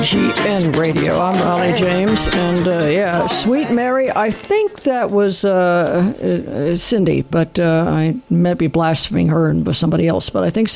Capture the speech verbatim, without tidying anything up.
G N Radio. I'm Ronnie James, and uh, yeah, Sweet Mary. I think that was uh, uh, Cindy, but uh, I may be blaspheming her and was somebody else. But I think